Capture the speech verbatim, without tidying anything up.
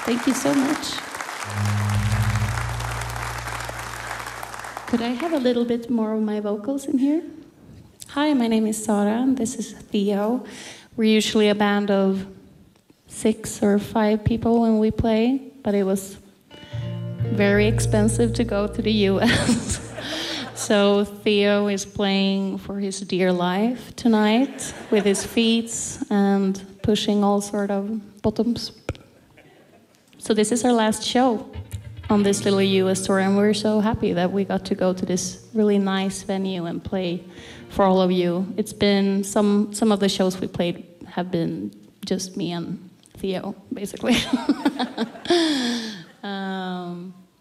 Thank you so much. Could I have a little bit more of my vocals in here? Hi, my name is Sara, and this is Theo. We're usually a band of six or five people when we play, but it was very expensive to go to the U S So Theo is playing for his dear life tonight with his feet and pushing all sort of bottoms. So this is our last show on this little U S tour, and we're so happy that we got to go to this really nice venue and play for all of you. It's been, some, some of the shows we played have been just me and Theo, basically. um,